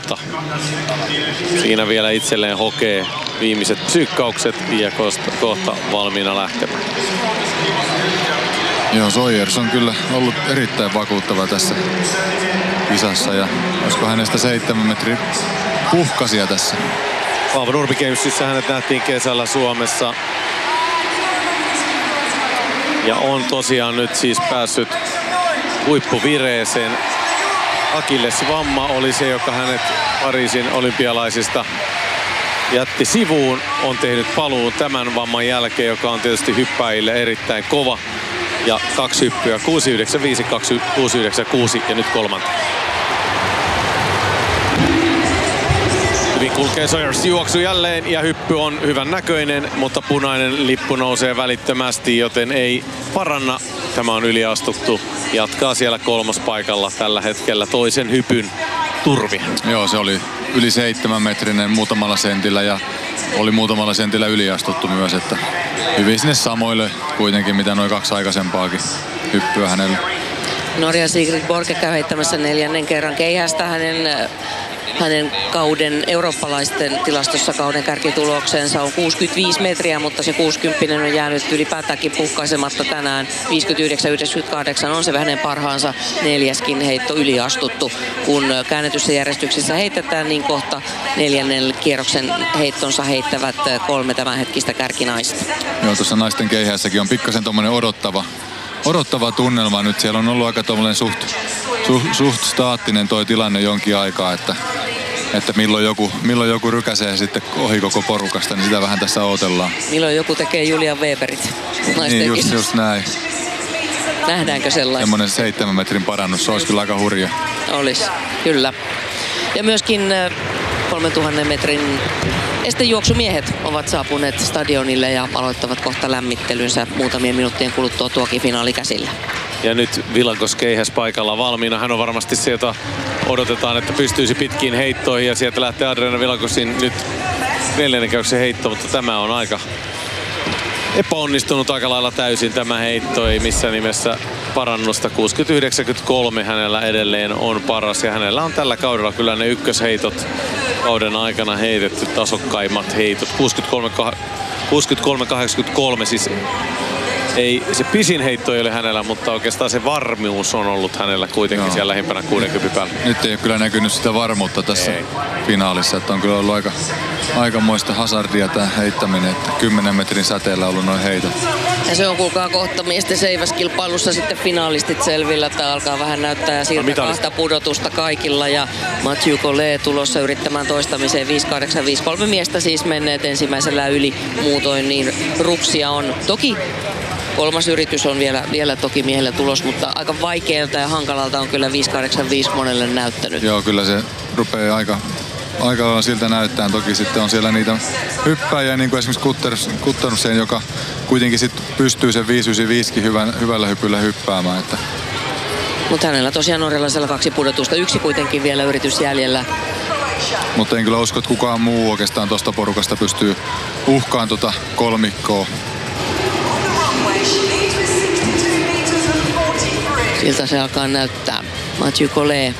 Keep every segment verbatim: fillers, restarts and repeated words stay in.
kohta. Siinä vielä itselleen hokee viimeiset psyykkaukset ja kohta valmiina lähtemään. Joo, Sawyers on kyllä ollut erittäin vakuuttava tässä kisassa ja olisiko hänestä seitsemän metrin puhkasia tässä. Paavo Nurmi Gamesissa hänet nähtiin kesällä Suomessa. Ja on tosiaan nyt siis päässyt huippuvireeseen. Akillesvamma oli se, joka hänet Pariisin olympialaisista jätti sivuun. On tehnyt paluun tämän vamman jälkeen, joka on tietysti hyppäjille erittäin kova. Ja kaksi hyppyä, kuusi yhdeksän viisi, kuusi yhdeksän kuusi ja nyt kolmanta. Hyvin kulkee Sawyers juoksu jälleen ja hyppy on hyvän näköinen, mutta punainen lippu nousee välittömästi, joten ei paranna. Tämä on yliastuttu. Jatkaa siellä kolmospaikalla tällä hetkellä toisen hypyn turvi. Joo, se oli yli seitsemän metrinen muutamalla sentillä ja oli muutamalla sentillä yliastuttu myös, että hyvin sinne samoille kuitenkin, mitä noin kaksi aikaisempaakin hyppyä hänelle. Norjan Sigrid Borge käy heittämässä neljännen kerran keihästä hänen, hänen kauden eurooppalaisten tilastossa kauden kärkitulokseensa on kuusikymmentäviisi metriä, mutta se kuusikymmentä on jäänyt ylipäätäänkin puhkaisematta tänään. viisikymmentäyhdeksän yhdeksänkymmentäkahdeksan on se hänen parhaansa neljäskin heitto yliastuttu. Kun käännetyssä järjestyksessä heitetään, niin kohta neljännen kierroksen heittonsa heittävät kolme tämänhetkistä kärkinaista. Joo, tuossa naisten keihässäkin on pikkasen tommonen odottava. Odottava tunnelma nyt. Siellä on ollut aika tommoinen suht, suht, suht staattinen toi tilanne jonkin aikaa, että, että milloin, joku, milloin joku rykäsee sitten ohi koko porukasta, niin sitä vähän tässä odotellaan. Milloin joku tekee Julian Weberit naisten Niin, just, just näin. Nähdäänkö sellaista? Semmoinen seitsemän metrin parannus, se olisi kyllä aika hurja. Olisi, kyllä. Ja myöskin kolmentuhannen metrin estejuoksumiehet ovat saapuneet stadionille ja aloittavat kohta lämmittelynsä muutamien minuuttien kuluttua tuokin finaali käsillä. Ja nyt Villankos keihäs paikalla valmiina. Hän on varmasti sieltä, odotetaan, että pystyisi pitkiin heittoihin ja sieltä lähtee Adriana Villankosin nyt neljännen käyksen heitto, mutta tämä on aika epäonnistunut aika lailla täysin tämä heitto, ei missään nimessä parannusta. kuusikymmentä yhdeksänkymmentäkolme hänellä edelleen on paras ja hänellä on tällä kaudella kyllä ne ykkösheitot kauden aikana heitetty tasokkaimmat heitot. kuusikymmentäkolme kahdeksankymmentäkolme siis ei, se pisin heitto ei ole hänellä, mutta oikeastaan se varmuus on ollut hänellä kuitenkin Joo. siellä lähimpänä kuusikymmentä päällä. Nyt ei ole kyllä näkynyt sitä varmuutta tässä ei. finaalissa, että on kyllä ollut aika, aikamoista hazardia tämä heittäminen, että kymmenen metrin säteellä on ollut noin heitot. Ja se on kuulkaa kohta miesten seiväskilpailussa sitten finaalistit selvillä, että alkaa vähän näyttää siltä no, kahta pudotusta kaikilla ja Mathieu Collet tulossa yrittämään toistamiseen viisi kahdeksan viisi. Kolme miestä siis menneet ensimmäisellä yli, muutoin niin ruksia on. Toki kolmas yritys on vielä, vielä toki miehellä tulos, mutta aika vaikealta ja hankalalta on kyllä viisi kahdeksan viisi monelle näyttänyt. Joo, kyllä se rupeaa aika, aika siltä näyttää. Toki sitten on siellä niitä hyppäjiä, niin kuin esimerkiksi Guttormsen, joka kuitenkin sitten pystyy sen viisi yhdeksänkymmentäviisi hyvän, hyvällä hypyllä hyppäämään. Että. Mutta hänellä tosiaan norjalaisella kaksi pudotusta, yksi kuitenkin vielä yritys jäljellä. Mutta en kyllä usko, että kukaan muu oikeastaan tuosta porukasta pystyy uhkaan tuota kolmikkoa. Siltä se alkaa näyttää. Mathieu Collet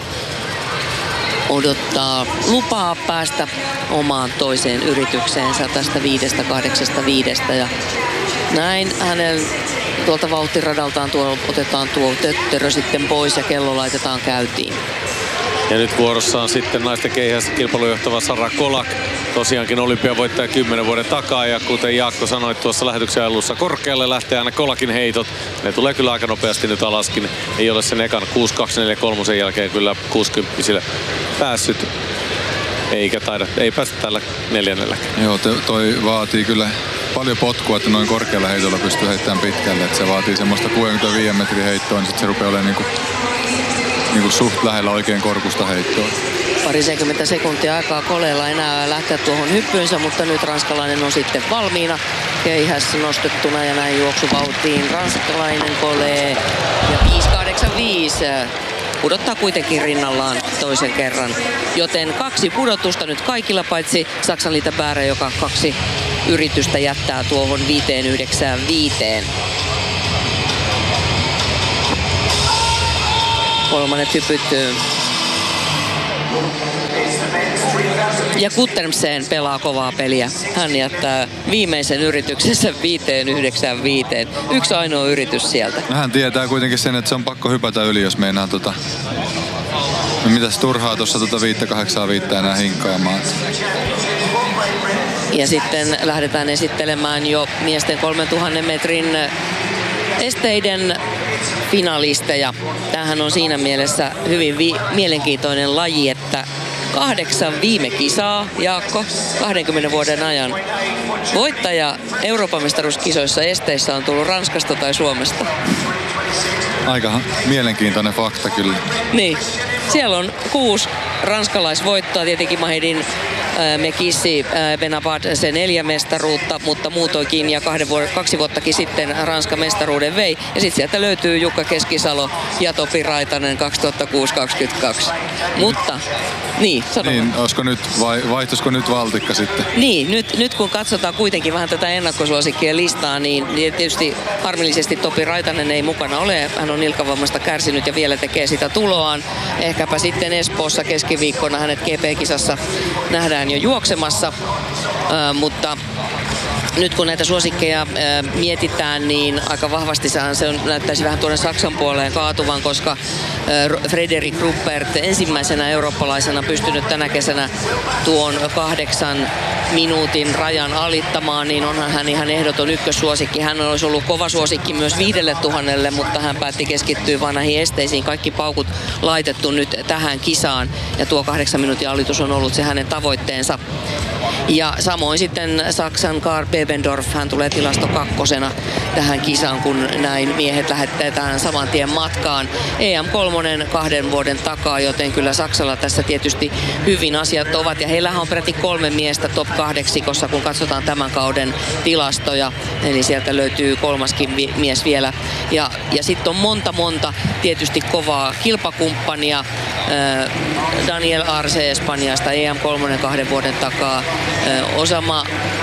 odottaa lupaa päästä omaan toiseen yritykseensä tästä viidestä kahdeksasta viidestä. Ja näin hänen tuolta vauhtiradaltaan tuo, otetaan tuo tötterö sitten pois ja kello laitetaan käyntiin. Ja nyt vuorossa on sitten naisten keihässä kilpailun johtava Sara Kolak. Tosiaankin olympiavoittaja kymmenen vuoden takaa ja kuten Jaakko sanoi tuossa lähetyksen alussa, korkealle lähtee aina Kolakin heitot. Ne tulee kyllä aika nopeasti nyt alaskin. Ei ole sen ekan kuusi kaksi neljä kolme jälkeen kyllä kuusikymmentä päässyt. Eikä taida, ei päästä tällä neljännelläkään. Joo, te, toi vaatii kyllä paljon potkua, että noin korkealla heitolla pystyy heittämään pitkälle. Että se vaatii semmoista kuusikymmentäviisi metrin heittoa, niin sitten se rupeaa olemaan niinku, niinku suht lähellä oikein korkusta heittoa. Parisenkymmentä sekuntia aikaa Colletlla enää lähteä tuohon hyppyynsä, mutta nyt ranskalainen on sitten valmiina. Keihäs nostettuna ja näin juoksuvauhtiin ranskalainen Collet. Ja viisi kahdeksan viisi pudottaa kuitenkin rinnallaan toisen kerran. Joten kaksi pudotusta nyt kaikilla, paitsi Saksan Lita Bäre, joka kaksi yritystä jättää tuohon viiteen yhdeksään viiteen. Kolmannet hypyt Ja Guttermsen pelaa kovaa peliä. Hän jättää viimeisen yrityksensä viiteen yhdeksään viiteen. Yksi ainoa yritys sieltä. Hän tietää kuitenkin sen, että se on pakko hypätä yli, jos meinaa tota... No mitäs turhaa tuossa tota viittä kahdeksaa viittä enää hinkkaamaan. Ja sitten lähdetään esittelemään jo miesten kolmetuhannen metrin esteiden finalisteja. Tämähän on siinä mielessä hyvin vi- mielenkiintoinen laji, että kahdeksan viime kisaa, Jaakko, kahdenkymmenen vuoden ajan. Voittaja Euroopan mestaruuskisoissa esteissä on tullut Ranskasta tai Suomesta. Aika mielenkiintoinen fakta kyllä. Niin. Siellä on kuusi ranskalaisvoittoa, tietenkin Mahedin Mekissi Benabat se neljä mestaruutta, mutta muutoinkin ja kahden vuor- kaksi vuottakin sitten Ranskan mestaruuden vei. Ja sitten sieltä löytyy Jukka Keskisalo ja Topi Raitanen kaksituhattakuusi kaksikymmentäkaksi. Mutta, niin, sano. Niin, olisiko nyt, vai vaihtuisiko nyt valtikka sitten? Niin, nyt, nyt kun katsotaan kuitenkin vähän tätä ennakkosuosikkien listaa, niin tietysti harmillisesti Topi Raitanen ei mukana ole. Hän on nilkavammasta kärsinyt ja vielä tekee sitä tuloaan. Ehkäpä sitten Espoossa keskiviikkona hänet G P-kisassa nähdään jo juoksemassa, äh, mutta nyt kun näitä suosikkeja äh, mietitään, niin aika vahvasti se on, näyttäisi vähän tuonne Saksan puoleen kaatuvan, koska äh, Frederik Ruppert ensimmäisenä eurooppalaisena pystynyt tänä kesänä tuon kahdeksan minuutin rajan alittamaan, niin onhan hän ihan ehdoton ykkössuosikki. Hän olisi ollut kova suosikki myös viidelle tuhannelle, mutta hän päätti keskittyä vaan näihin esteisiin. Kaikki paukut laitettu nyt tähän kisaan ja tuo kahdeksan minuutin alitus on ollut se hänen tavoitteensa. Ja samoin sitten Saksan Karl Bebendorf, hän tulee tilasto kakkosena tähän kisaan, kun näin miehet lähetetään saman tien matkaan. E M kolme kahden vuoden takaa, joten kyllä Saksalla tässä tietysti hyvin asiat ovat. Ja heillähän on peräti kolme miestä top kahdeksikossa, kun katsotaan tämän kauden tilastoja. Eli sieltä löytyy kolmaskin vi- mies vielä. Ja, ja sitten on monta monta tietysti kovaa kilpakumppania. Äh, Daniel Arce Espanjasta, E M kolme kahden vuoden takaa. Äh, Osama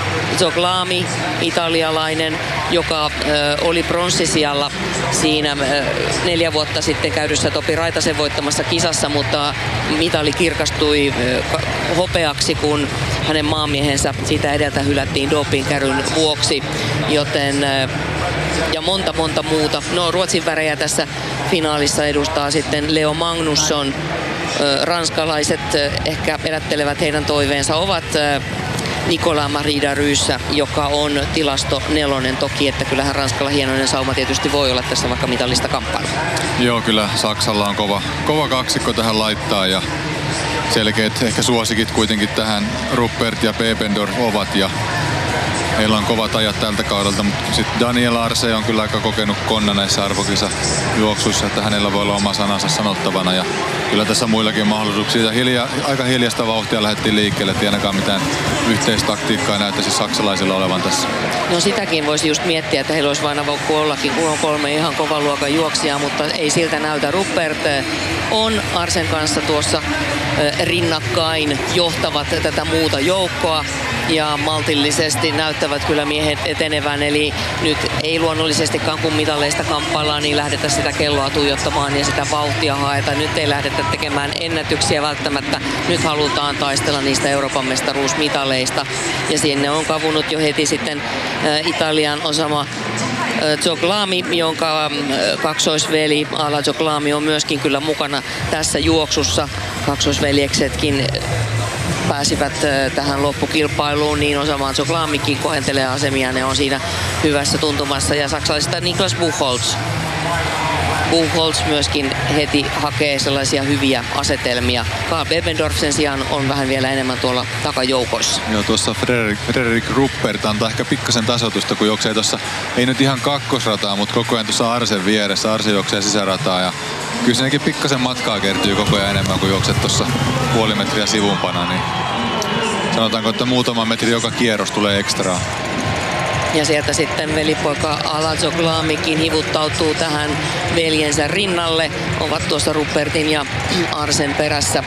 Zoglami, italialainen, joka ö, oli pronssisijalla siinä ö, neljä vuotta sitten käydyssä Topi Raitasen voittamassa kisassa, mutta mitali kirkastui ö, hopeaksi, kun hänen maamiehensä siitä edeltä hylättiin dopingkäryn vuoksi, joten ö, ja monta monta muuta. No Ruotsin värejä tässä finaalissa edustaa sitten Leo Magnusson. Ö, ranskalaiset ö, ehkä elättelevät heidän toiveensa ovat ö, Nicolas Marie Daryssä, joka on tilasto nelonen toki, että kyllähän Ranskalla hienoinen sauma tietysti voi olla tässä vaikka mitallista kamppailu. Joo, kyllä Saksalla on kova, kova kaksikko tähän laittaa ja selkeät ehkä suosikit kuitenkin tähän Ruppert ja Bebendorf ovat ja heillä on kovat ajat tältä kaudelta, mutta sitten Daniel Arce on kyllä aika kokenut konna näissä arvokisajuoksuissa, että hänellä voi olla oma sanansa sanottavana ja kyllä tässä muillakin mahdollisuuksia. Hilja, aika hiljasta vauhtia lähdettiin liikkeelle, ettei ainakaan mitään yhteistaktiikkaa näyttäisi saksalaisilla olevan tässä. No sitäkin voisi just miettiä, että heillä olisi vain avoukku ollakin, kun on kolme ihan kovan luokan juoksijaa, mutta ei siltä näytä. Ruppert on Arsen kanssa tuossa rinnakkain, johtavat tätä muuta joukkoa ja maltillisesti näyttävät kyllä miehet etenevän, eli nyt ei luonnollisestikaan kun mitaleista kamppaillaan, niin lähdetä sitä kelloa tuijottamaan ja sitä vauhtia haeta. Nyt ei lähdetä tekemään ennätyksiä välttämättä, nyt halutaan taistella niistä Euroopan mestaruusmitaleista ja sinne on kavunut jo heti sitten äh, Italian Osama Zoglami, jonka kaksoisveli Ala Zoglami on myöskin kyllä mukana tässä juoksussa. Kaksoisveljeksetkin pääsivät tähän loppukilpailuun, niin Osama Zoglamikin kohentelee asemia, ne on siinä hyvässä tuntumassa. Ja saksalaisista Niklas Buchholz. Buchholz myöskin heti hakee sellaisia hyviä asetelmia. Karl Bebendorf sen sijaan on vähän vielä enemmän tuolla takajoukoissa. Joo, tuossa Frederik, Frederik Ruppert antaa ehkä pikkasen tasoitusta, kun juoksee tuossa, ei nyt ihan kakkosrataa, mutta koko ajan tuossa Arsen vieressä. Arse juoksee sisärataa ja kyllä siinäkin pikkasen matkaa kertyy koko ajan enemmän, kuin juokset tuossa puoli metriä sivumpana. Niin sanotaanko, että muutama metri joka kierros tulee ekstraa. Ja sieltä sitten velipoika Ala Zoglamikin hivuttautuu tähän veljensä rinnalle. Ovat tuossa Ruppertin ja Arsen perässä.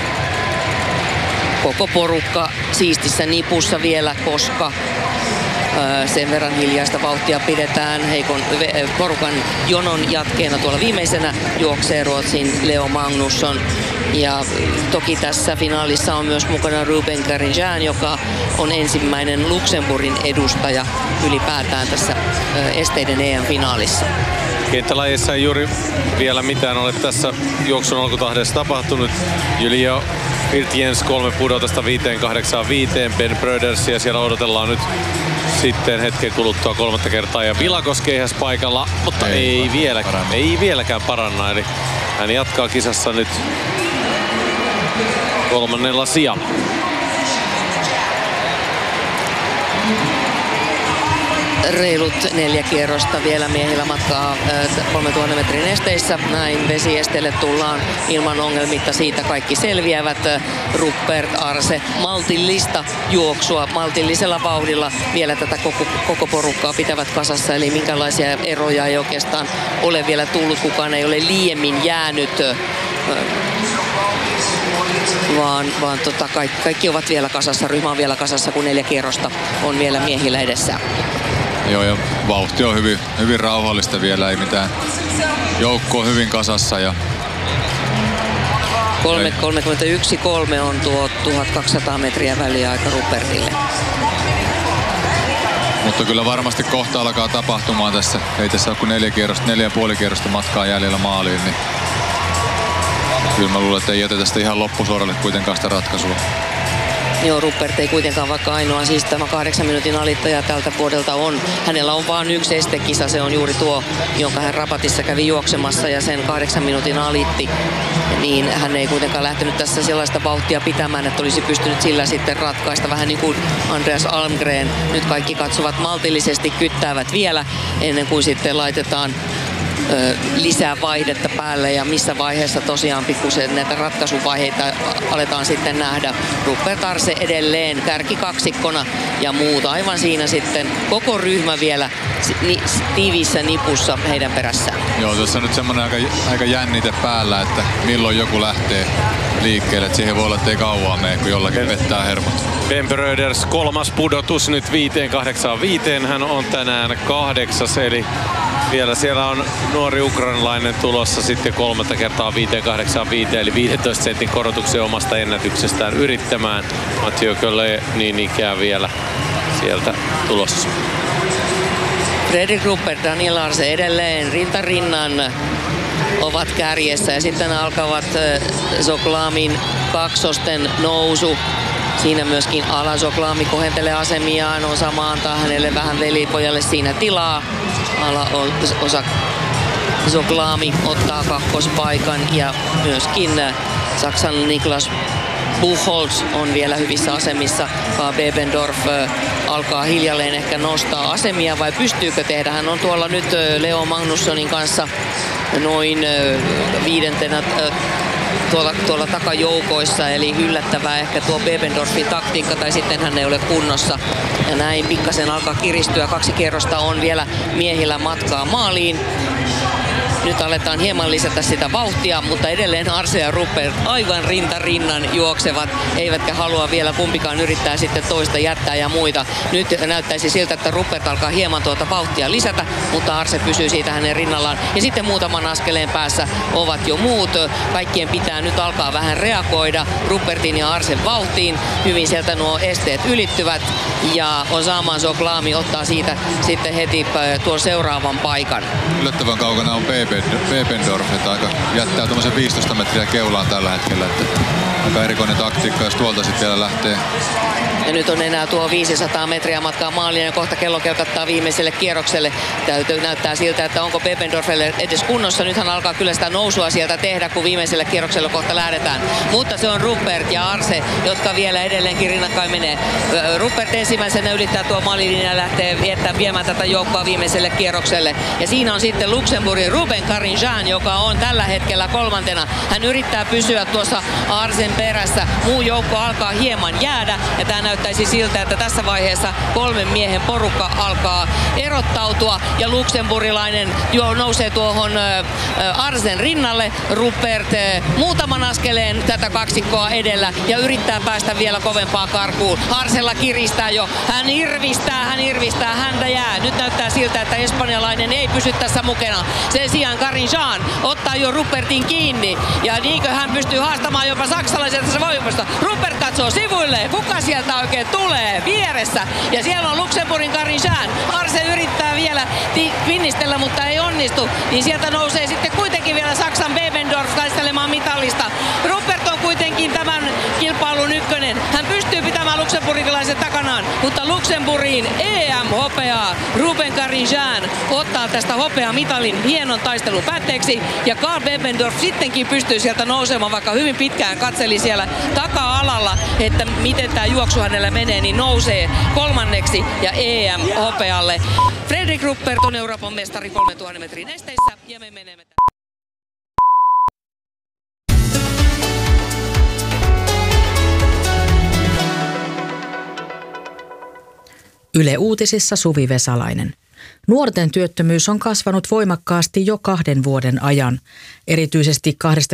Koko porukka siistissä nipussa vielä, koska Sen verran hiljaista vauhtia pidetään. Heikon porukan jonon jatkeena tuolla viimeisenä juoksee Ruotsin Leo Magnusson. Ja toki tässä finaalissa on myös mukana Ruben Garinjan, joka on ensimmäinen Luxemburgin edustaja ylipäätään tässä esteiden E M-finaalissa. Kenttälajissa ei juuri vielä mitään ole tässä juoksun alkutahdessa tapahtunut. Julio Virtjens kolme pudotusta viiteen kahdeksaan viiteen, Ben Bröders, ja siellä odotellaan nyt sitten hetken kuluttua kolmatta kertaa. Ja Vilakos keihäs paikalla, mutta ei, ei, vieläkään, ei vieläkään paranna. Eli hän jatkaa kisassa nyt kolmannella sijalla. Reilut neljä kierrosta vielä miehillä matkaa kolmetuhatta metrin esteissä. Näin vesiesteelle tullaan ilman ongelmitta, siitä kaikki selviävät. Rupert, Arce, maltillista juoksua, maltillisella vauhdilla vielä tätä koko, koko porukkaa pitävät kasassa. Eli minkälaisia eroja ei oikeastaan ole vielä tullut, kukaan ei ole liiemmin jäänyt. Vaan, vaan tota, kaikki, kaikki ovat vielä kasassa, ryhmä on vielä kasassa, kun neljä kierrosta on vielä miehillä edessä. Joo, ja vauhti on hyvin, hyvin rauhallista vielä, ei mitään. Joukko on hyvin kasassa. Ja kolmekymmentäyksi kolme on tuo tuhatkaksisataa metriä väliaika Rupertille. Mutta kyllä varmasti kohta alkaa tapahtumaan tässä. Ei tässä ole kuin neljä kierrosta, neljä ja puoli kierrosta matkaa jäljellä maaliin. Niin kyllä mä luulen, että ei jätetä sitä ihan loppusuoralle kuitenkaan sitä ratkaisua. Joo, Rupert ei kuitenkaan, vaikka ainoa siis tämä kahdeksan minuutin alittaja tältä vuodelta on. Hänellä on vain yksi estekisa, se on juuri tuo, jonka hän Rabatissa kävi juoksemassa ja sen kahdeksan minuutin alitti. Niin hän ei kuitenkaan lähtenyt tässä sellaista vauhtia pitämään, että olisi pystynyt sillä sitten ratkaista. Vähän niin kuin Andreas Almgren. Nyt kaikki katsovat maltillisesti, kyttäävät vielä ennen kuin sitten laitetaan lisää vaihdetta päälle, ja missä vaiheessa tosiaan pikkusen näitä ratkaisuvaiheita aletaan sitten nähdä. Rupert Arce edelleen kärkikaksikkona ja muuta. Aivan siinä sitten koko ryhmä vielä ni- tiiviissä nipussa heidän perässään. Joo, tuossa on nyt semmoinen aika, aika jännite päällä, että milloin joku lähtee liikkeelle. Että siihen voi olla, että ei kauan mene, kun jollakin vettää hermot. Ben Bröders kolmas pudotus nyt viiteen kahdeksaan viiteen. Hän on tänään kahdeksas, eli vielä siellä on nuori ukrainalainen tulossa sitten kolmatta kertaa viiteen kahdeksaan viiteen, eli viidentoista sentin korotuksen omasta ennätyksestään yrittämään. Mathieu Collet niin ikään vielä sieltä tulossa. Fredrik Rupert, Daniel Arce edelleen rintarinnan ovat kärjessä, ja sitten alkavat Zoklamin kaksosten nousu. Siinä myöskin Ala Zoklami kohentelee asemiaan, Osama antaa hänelle vähän velipojalle siinä tilaa. Ala osa Zoklami ottaa kakkospaikan, ja myöskin Saksan Niklas Buchholz on vielä hyvissä asemissa. Bebendorf alkaa hiljalleen ehkä nostaa asemia, vai pystyykö tehdä? Hän on tuolla nyt Leo Magnussonin kanssa noin viidentenä tuolla, tuolla takajoukoissa, eli yllättävää ehkä tuo Bebendorfin taktiikka, tai sitten hän ei ole kunnossa. Ja näin pikkasen alkaa kiristyä. Kaksi kierrosta on vielä miehillä matkaa maaliin. Nyt aletaan hieman lisätä sitä vauhtia, mutta edelleen Arce ja Rupert aivan rinta rinnan juoksevat, eivätkä halua vielä kumpikaan yrittää sitten toista jättää ja muita. Nyt näyttäisi siltä, että Rupert alkaa hieman tuota vauhtia lisätä, mutta Arce pysyy siitä hänen rinnallaan. Ja sitten muutaman askeleen päässä ovat jo muut. Kaikkien pitää nyt alkaa vähän reagoida Rupertin ja Arcen vauhtiin. Hyvin sieltä nuo esteet ylittyvät, ja Osama Zoklami ottaa siitä sitten heti tuon seuraavan paikan. Yllättävän kaukana on Bebendorf, että aika jättää tuommoisen viisitoista metriä keulaan tällä hetkellä. Että aika erikoinen taktiikka, jos tuolta sitten vielä lähtee. Ja nyt on enää tuo viisisataa metriä matkaa maaliin, ja kohta kello kelkattaa viimeiselle kierrokselle. Täytyy näyttää siltä, että onko Bebendorfille edes kunnossa. Nythän alkaa kyllä sitä nousua sieltä tehdä, kun viimeiselle kierrokselle kohta lähdetään. Mutta se on Rupert ja Arce, jotka vielä edelleenkin rinnakkain menee. Rupert ensimmäisenä ylittää tuo maaliin ja lähtee viettää, viemään tätä joukkoa viimeiselle kierrokselle. Ja siinä on sitten Luxemburgin Ruben Garinjan, joka on tällä hetkellä kolmantena. Hän yrittää pysyä tuossa Arcen perässä. Muu joukko alkaa hieman jäädä ja tämä näyttäisi siltä, että tässä vaiheessa kolmen miehen porukka alkaa erottautua ja luksemburilainen jo nousee tuohon Arsen rinnalle. Rupert muutaman askeleen tätä kaksikkoa edellä ja yrittää päästä vielä kovempaa karkuun. Arsella kiristää jo. Hän irvistää, hän irvistää, häntä jää. Nyt näyttää siltä, että espanjalainen ei pysy tässä mukana. Sen sijaan Karin Jean ottaa jo Rupertin kiinni. Ja niinkö hän pystyy haastamaan jopa saksalaiset tässä voimasta. Rupert katsoo sivuille. Kuka sieltä oikein tulee? Vieressä. Ja siellä on Luxemburgin Karin Jean. Arse yrittää vielä pinnistellä, mutta ei onnistu. Niin sieltä nousee sitten kuitenkin vielä Saksan Bebendorf taistelemaan mitallista. Rupert on kuitenkin tämän kilpailun ykkönen. Hän pystyy pitämään luxemburgilaiset takanaan, mutta Luxemburgiin E M-hopeaa. Ruben Karin Jean ottaa tästä hopeamitalin hienon taistelun päätteeksi ja Karl Bebendorf sittenkin pystyy sieltä nousemaan, vaikka hyvin pitkään katseli siellä taka-alalla, että miten tämä juoksu hänellä menee, niin nousee kolmanneksi ja E M-hopealle. Fredrik Ruppert on Euroopan mestari kolmetuhatta metrin esteissä ja me menemme Yle Uutisissa Suvi Vesalainen. Nuorten työttömyys on kasvanut voimakkaasti jo kahden vuoden ajan. Erityisesti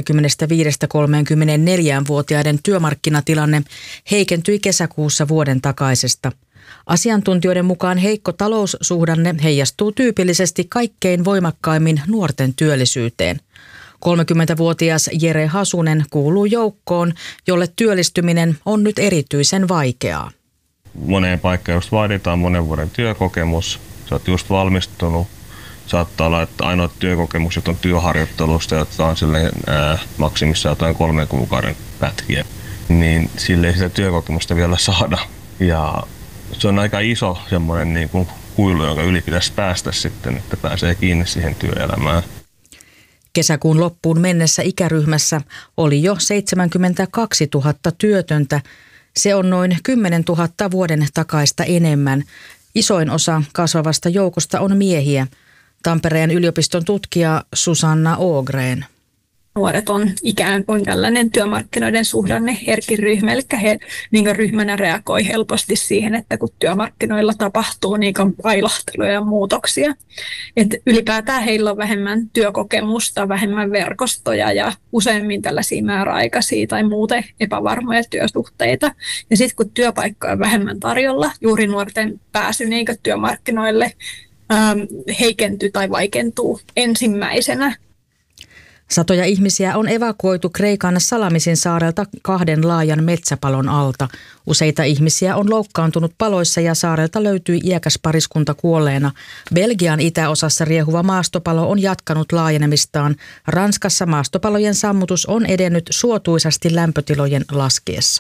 kaksikymmentäviisi–kolmekymmentäneljä-vuotiaiden työmarkkinatilanne heikentyi kesäkuussa vuoden takaisesta. Asiantuntijoiden mukaan heikko taloussuhdanne heijastuu tyypillisesti kaikkein voimakkaimmin nuorten työllisyyteen. kolmekymmentävuotias Jere Hasunen kuuluu joukkoon, jolle työllistyminen on nyt erityisen vaikeaa. Moneen paikkaan just vaaditaan monen vuoden työkokemus. Sä oot just valmistunut. Saattaa olla, että ainoat työkokemukset on työharjoittelusta, jotka on silleen ää, maksimissaan jotain kolmen kuukauden pätkiä. Niin sille ei sitä työkokemusta vielä saada. Ja se on aika iso semmoinen niin kuin kuilu, jonka yli pitäisi päästä sitten, että pääsee kiinni siihen työelämään. Kesäkuun loppuun mennessä ikäryhmässä oli jo seitsemänkymmentäkaksituhatta työtöntä. Se on noin kymmenentuhatta vuoden takaista enemmän. Isoin osa kasvavasta joukosta on miehiä. Tampereen yliopiston tutkija Susanna Ågren. Nuoret on ikään kuin tällainen työmarkkinoiden suhdanne herkin ryhmä, eli he niin ryhmänä reagoi helposti siihen, että kun työmarkkinoilla tapahtuu niin ailahteluja ja muutoksia. Et ylipäätään heillä on vähemmän työkokemusta, vähemmän verkostoja ja useimmin tällaisia määräaikaisia tai muuten epävarmoja työsuhteita. Ja sitten kun työpaikkoja on vähemmän tarjolla, juuri nuorten pääsy niin työmarkkinoille ähm, heikentyy tai vaikentuu ensimmäisenä. Satoja ihmisiä on evakuoitu Kreikan Salamisin saarelta kahden laajan metsäpalon alta. Useita ihmisiä on loukkaantunut paloissa ja saarelta löytyi iäkäs pariskunta kuolleena. Belgian itäosassa riehuva maastopalo on jatkanut laajenemistaan. Ranskassa maastopalojen sammutus on edennyt suotuisasti lämpötilojen laskiessa.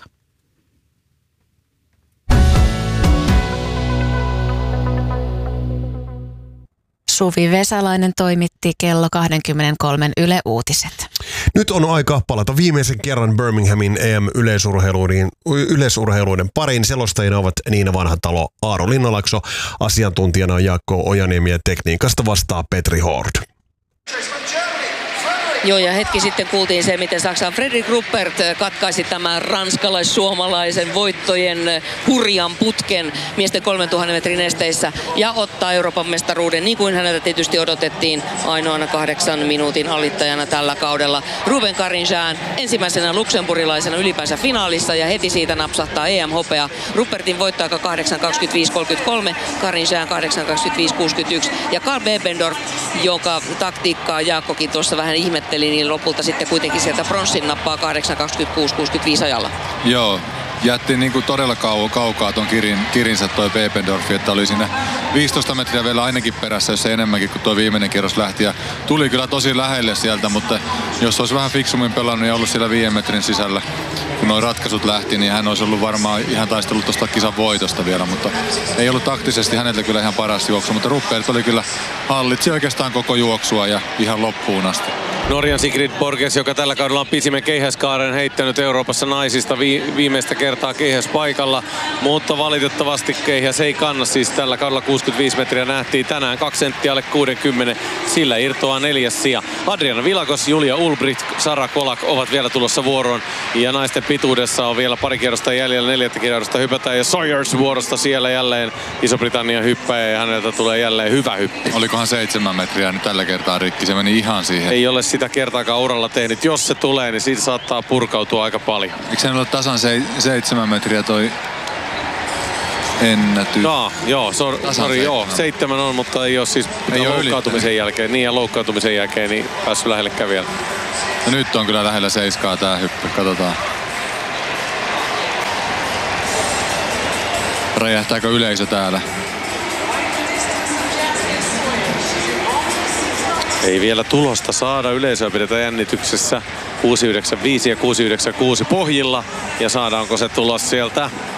Suvi Vesalainen toimitti kello kaksikymmentäkolme Yle Uutiset. Nyt on aika palata viimeisen kerran Birminghamin E M-yleisurheiluiden yleisurheiluiden pariin. Selostajina ovat Niina Vanhatalo, Aaro Linnalakso, asiantuntijana on Jaakko Ojaniemi ja tekniikasta vastaa Petri Hord. Joo, ja hetki sitten kuultiin se, miten Saksan Fredrik Ruppert katkaisi tämän ranskalais-suomalaisen voittojen hurjan putken miesten kolmetuhatta metrin esteissä ja ottaa Euroopan mestaruuden, niin kuin häneltä tietysti odotettiin ainoana kahdeksan minuutin alittajana tällä kaudella. Ruben Karin Jean ensimmäisenä luksemburilaisena ylipäänsä finaalissa ja heti siitä napsahtaa E M-hopea. Ruppertin voittaa kahdeksan kaksikymmentäviisi kolmekymmentäkolme, Karin Jean kahdeksan kaksikymmentäviisi kuusikymmentäyksi ja Karl Bebendorf, joka taktiikkaa Jaakkokin tuossa vähän ihmetteli, niin lopulta sitten kuitenkin sieltä pronssin nappaa kahdeksan kaksikymmentäkuusi kuusikymmentäviisi ajalla. Joo, jätti niin kuin todella kau- kaukaa ton kirin, kirinsä toi Bebendorf, että oli siinä viisitoista metriä vielä ainakin perässä, jos ei enemmänkin, kun tuo viimeinen kierros lähti. Ja tuli kyllä tosi lähelle sieltä, mutta jos olisi vähän fiksummin pelannut ja ollut siellä viiden metrin sisällä, kun nuo ratkaisut lähti, niin hän olisi ollut varmaan ihan taistellut tuosta kisan voitosta vielä, mutta ei ollut taktisesti häneltä kyllä ihan paras juoksu, mutta Ruppert oli kyllä hallitsi oikeastaan koko juoksua ja ihan loppuun asti. Norjan Sigrid Borges, joka tällä kaudella on pisimmän keihäskaaren heittänyt Euroopassa naisista vi- viimeistä kertaa keihäspaikalla, mutta valitettavasti keihäs ei kanna, siis tällä kaudella kuusikymmentäviisi metriä nähtiin tänään, kaksi senttiä alle kuusikymmentä, sillä irtoaa neljäs sija. Adriana Vilakos, Julia Ulbricht, Sara Kolak ovat vielä tulossa vuoroon ja naisten pituudessa on vielä pari kierrosta jäljellä, neljättä kierrosta hypätään ja Sawyers vuorosta siellä jälleen Iso-Britannia hyppää ja häneltä tulee jälleen hyvä hyppy. Olikohan seitsemän metriä nyt tällä kertaa rikki, se meni ihan siihen. Ei ole sitä kertaakaan uralla tehnyt. Jos se tulee, niin siitä saattaa purkautua aika paljon. Eikö se ole tasan se, seitsemän metriä toi ennätys? No, joo, sorry, sorry joo, seitsemän on, mutta ei ole siis ei loukkaantumisen ole jälkeen. Niin ja loukkaantumisen jälkeen niin päässyt lähellekään vielä. No nyt on kyllä lähellä seiskaa tää hyppy, katsotaan. Räjähtääkö yleisö täällä? Ei vielä tulosta saada. Yleisöä pidetään jännityksessä. kuusi yhdeksän viisi ja kuusi yhdeksän kuusi pohjilla. Ja saadaanko se tulos sieltä?